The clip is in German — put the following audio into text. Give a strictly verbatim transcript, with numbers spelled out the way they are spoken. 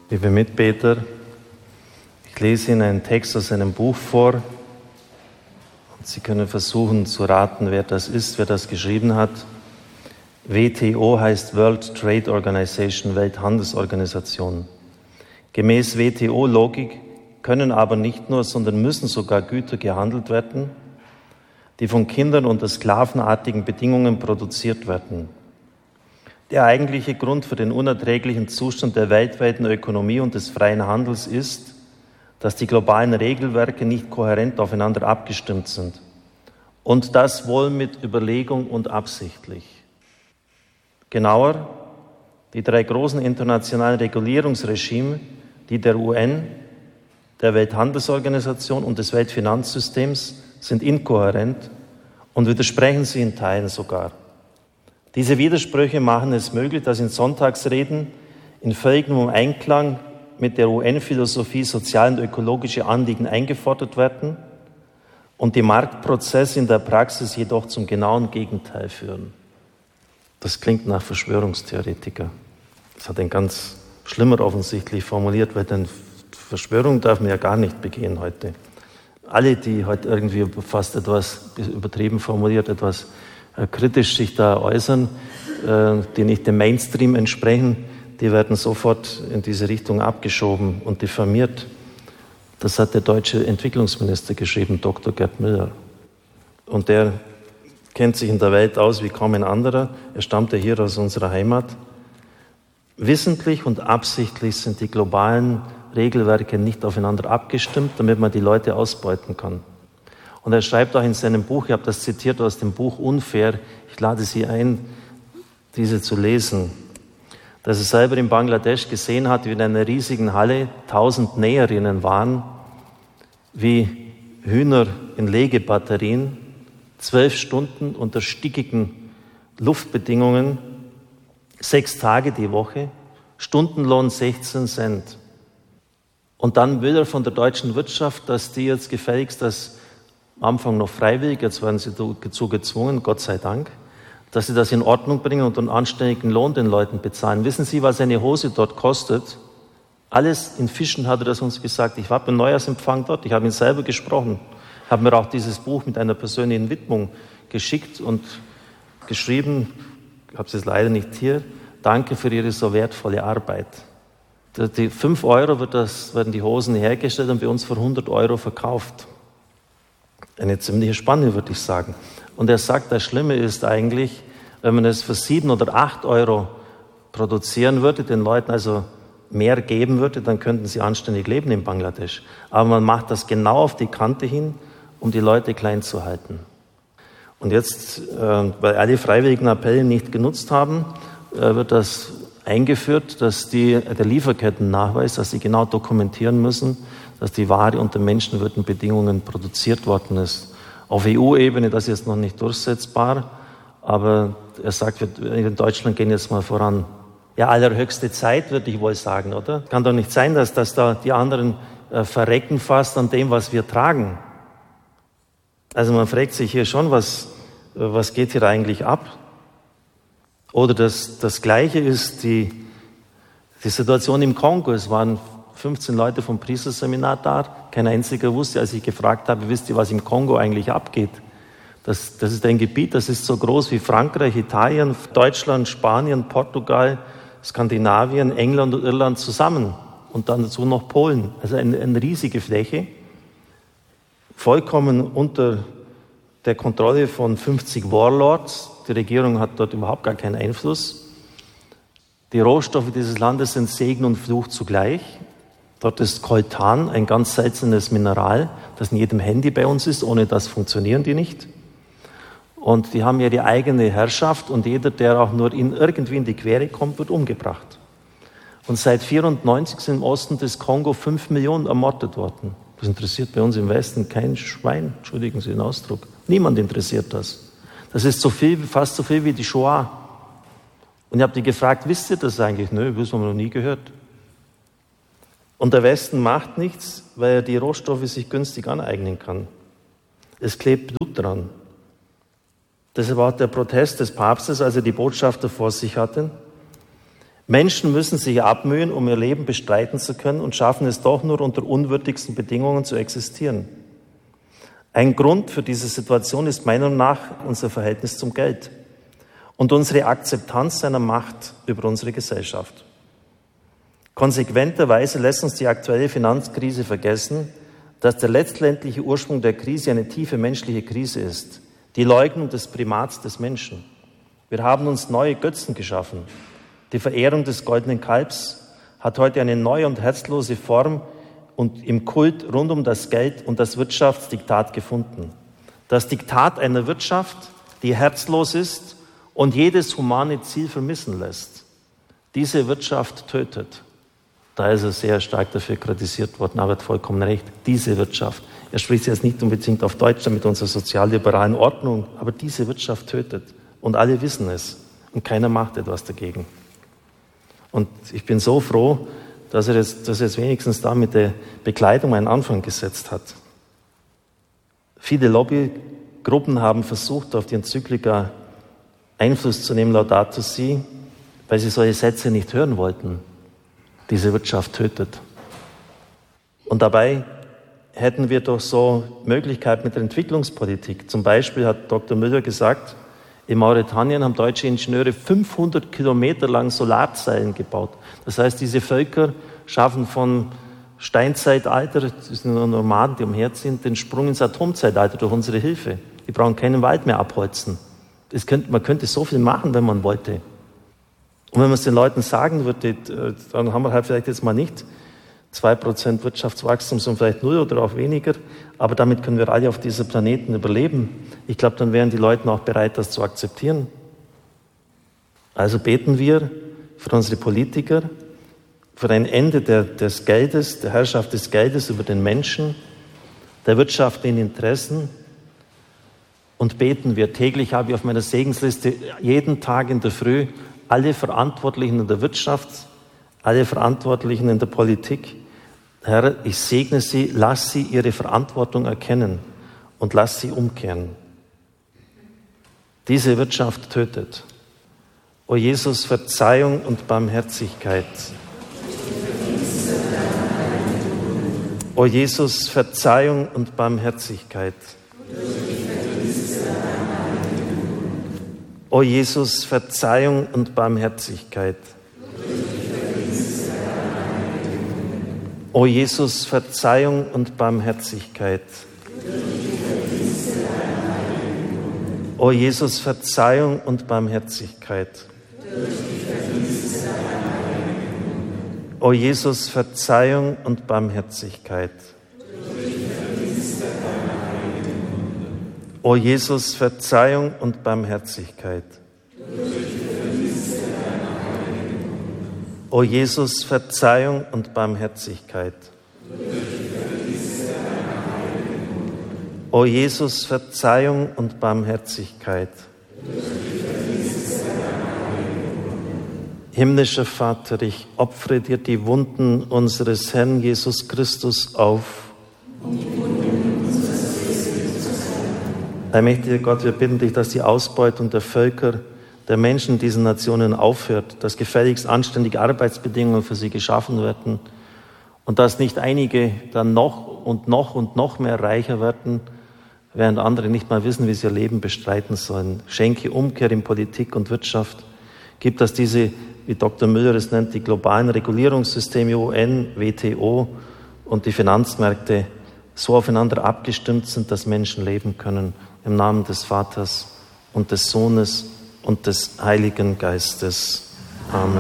Liebe Mitbeter, ich lese Ihnen einen Text aus einem Buch vor und Sie können versuchen zu raten, wer das ist, wer das geschrieben hat. W T O heißt World Trade Organization, Welthandelsorganisation. Gemäß W T O-Logik können aber nicht nur, sondern müssen sogar Güter gehandelt werden, die von Kindern unter sklavenartigen Bedingungen produziert werden. Der eigentliche Grund für den unerträglichen Zustand der weltweiten Ökonomie und des freien Handels ist, dass die globalen Regelwerke nicht kohärent aufeinander abgestimmt sind. Und das wohl mit Überlegung und absichtlich. Genauer, die drei großen internationalen Regulierungsregime, die der U N, der Welthandelsorganisation und des Weltfinanzsystems, sind inkohärent und widersprechen sie in Teilen sogar. Diese Widersprüche machen es möglich, dass in Sonntagsreden in völligem Einklang mit der U N-Philosophie soziale und ökologische Anliegen eingefordert werden und die Marktprozesse in der Praxis jedoch zum genauen Gegenteil führen. Das klingt nach Verschwörungstheoretiker. Das hat ein ganz Schlimmer offensichtlich formuliert, weil dann Verschwörung darf man ja gar nicht begehen heute. Alle, die heute irgendwie fast etwas übertrieben formuliert, etwas äh, kritisch sich da äußern, äh, die nicht dem Mainstream entsprechen, die werden sofort in diese Richtung abgeschoben und diffamiert. Das hat der deutsche Entwicklungsminister geschrieben, Doktor Gerd Müller. Und der kennt sich in der Welt aus wie kaum ein anderer. Er stammt ja hier aus unserer Heimat. Wissentlich und absichtlich sind die globalen Regelwerke nicht aufeinander abgestimmt, damit man die Leute ausbeuten kann. Und er schreibt auch in seinem Buch, ich habe das zitiert aus dem Buch Unfair, ich lade Sie ein, diese zu lesen, dass er selber in Bangladesch gesehen hat, wie in einer riesigen Halle tausend Näherinnen waren, wie Hühner in Legebatterien, zwölf Stunden unter stickigen Luftbedingungen, sechs Tage die Woche, Stundenlohn sechzehn Cent. Und dann will er von der deutschen Wirtschaft, dass die jetzt gefälligst das am Anfang noch freiwillig, jetzt werden sie dazu gezwungen, Gott sei Dank, dass sie das in Ordnung bringen und einen anständigen Lohn den Leuten bezahlen. Wissen Sie, was eine Hose dort kostet? Alles in Fischen hat er das uns gesagt. Ich war beim Neujahrsempfang dort, ich habe ihn selber gesprochen, habe mir auch dieses Buch mit einer persönlichen Widmung geschickt und geschrieben, ich habe es jetzt leider nicht hier, danke für Ihre so wertvolle Arbeit. Die fünf Euro wird das, werden die Hosen hergestellt und bei uns für hundert Euro verkauft. Eine ziemliche Spanne, würde ich sagen. Und er sagt, das Schlimme ist eigentlich, wenn man es für sieben oder acht Euro produzieren würde, den Leuten also mehr geben würde, dann könnten sie anständig leben in Bangladesch. Aber man macht das genau auf die Kante hin, um die Leute klein zu halten. Und jetzt, äh, weil alle freiwilligen Appelle nicht genutzt haben, äh, wird das eingeführt, dass die, der Lieferkettennachweis, dass sie genau dokumentieren müssen, dass die Ware unter menschenwürdigen Bedingungen produziert worden ist. Auf E U-Ebene das ist jetzt noch nicht durchsetzbar, aber er sagt, wir in Deutschland gehen jetzt mal voran. Ja, allerhöchste Zeit, würde ich wohl sagen, oder? Kann doch nicht sein, dass, dass da die anderen äh, verrecken fast an dem, was wir tragen. Also man fragt sich hier schon, was, äh, was geht hier eigentlich ab? Oder das, das Gleiche ist die, die Situation im Kongo. Es waren fünfzehn Leute vom Priesterseminar da. Kein einziger wusste, als ich gefragt habe, wisst ihr, was im Kongo eigentlich abgeht? Das, das ist ein Gebiet, das ist so groß wie Frankreich, Italien, Deutschland, Spanien, Portugal, Skandinavien, England und Irland zusammen. Und dann dazu noch Polen. Also eine, eine riesige Fläche. Vollkommen unter der Kontrolle von fünfzig Warlords. Die Regierung hat dort überhaupt gar keinen Einfluss. Die Rohstoffe dieses Landes sind Segen und Fluch zugleich. Dort ist Coltan, ein ganz seltenes Mineral, das in jedem Handy bei uns ist. Ohne das funktionieren die nicht. Und die haben ja die eigene Herrschaft und jeder, der auch nur in, irgendwie in die Quere kommt, wird umgebracht. Und seit vierundneunzig sind im Osten des Kongo fünf Millionen ermordet worden. Das interessiert bei uns im Westen kein Schwein, entschuldigen Sie den Ausdruck. Niemand interessiert das. Das ist so viel, fast so viel wie die Shoah. Und ich habe die gefragt, wisst ihr das eigentlich? Nö, das haben wir noch nie gehört. Und der Westen macht nichts, weil er die Rohstoffe sich günstig aneignen kann. Es klebt Blut dran. Deshalb auch der Protest des Papstes, als er die Botschafter vor sich hatte. Menschen müssen sich abmühen, um ihr Leben bestreiten zu können und schaffen es doch nur unter unwürdigsten Bedingungen zu existieren. Ein Grund für diese Situation ist meiner Meinung nach unser Verhältnis zum Geld und unsere Akzeptanz seiner Macht über unsere Gesellschaft. Konsequenterweise lässt uns die aktuelle Finanzkrise vergessen, dass der letztendliche Ursprung der Krise eine tiefe menschliche Krise ist, die Leugnung des Primats des Menschen. Wir haben uns neue Götzen geschaffen. Die Verehrung des goldenen Kalbs hat heute eine neue und herzlose Form und im Kult rund um das Geld und das Wirtschaftsdiktat gefunden. Das Diktat einer Wirtschaft, die herzlos ist und jedes humane Ziel vermissen lässt. Diese Wirtschaft tötet. Da ist er sehr stark dafür kritisiert worden, aber er hat vollkommen recht. Diese Wirtschaft. Er spricht jetzt nicht unbedingt auf Deutschland mit unserer sozialliberalen Ordnung, aber diese Wirtschaft tötet. Und alle wissen es. Und keiner macht etwas dagegen. Und ich bin so froh, dass er jetzt, dass er jetzt wenigstens da mit der Bekleidung einen Anfang gesetzt hat. Viele Lobbygruppen haben versucht, auf die Enzyklika Einfluss zu nehmen, Laudato Si, weil sie solche Sätze nicht hören wollten. Diese Wirtschaft tötet. Und dabei hätten wir doch so Möglichkeiten mit der Entwicklungspolitik. Zum Beispiel hat Doktor Müller gesagt, in Mauretanien haben deutsche Ingenieure fünfhundert Kilometer lang Solarzellen gebaut. Das heißt, diese Völker schaffen von Steinzeitalter, das sind nur Nomaden, die umherziehen, den Sprung ins Atomzeitalter durch unsere Hilfe. Die brauchen keinen Wald mehr abholzen. Das könnte, man könnte so viel machen, wenn man wollte. Und wenn man es den Leuten sagen würde, dann haben wir halt vielleicht jetzt mal nicht zwei Prozent Wirtschaftswachstum, sondern vielleicht null oder auch weniger. Aber damit können wir alle auf diesem Planeten überleben. Ich glaube, dann wären die Leute auch bereit, das zu akzeptieren. Also beten wir für unsere Politiker, für ein Ende der, des Geldes, der Herrschaft des Geldes über den Menschen, der wirtschaftlichen Interessen. Und beten wir täglich, habe ich auf meiner Segensliste jeden Tag in der Früh, alle Verantwortlichen in der Wirtschaft, alle Verantwortlichen in der Politik. Herr, ich segne sie, lass sie ihre Verantwortung erkennen und lass sie umkehren. Diese Wirtschaft tötet. O Jesus, Verzeihung und Barmherzigkeit. O Jesus, Verzeihung und Barmherzigkeit. O Jesus, Verzeihung und Barmherzigkeit. O Jesus, Verzeihung und Barmherzigkeit. O Jesus, Verzeihung und Barmherzigkeit. O Jesus, Verzeihung und Barmherzigkeit. O Jesus, Verzeihung und Barmherzigkeit. O Jesus, Verzeihung und Barmherzigkeit. O Jesus, Verzeihung und Barmherzigkeit. Himmlischer Vater, ich opfere dir die Wunden unseres Herrn Jesus Christus auf. Allmächtiger Gott, wir bitten dich, dass die Ausbeutung der Völker, der Menschen in diesen Nationen aufhört, dass gefälligst anständige Arbeitsbedingungen für sie geschaffen werden und dass nicht einige dann noch und noch und noch mehr reicher werden, während andere nicht mal wissen, wie sie ihr Leben bestreiten sollen. Schenke Umkehr in Politik und Wirtschaft. Gib, dass diese, wie Doktor Müller es nennt, die globalen Regulierungssysteme U N, W T O und die Finanzmärkte so aufeinander abgestimmt sind, dass Menschen leben können. Im Namen des Vaters und des Sohnes und des Heiligen Geistes. Amen.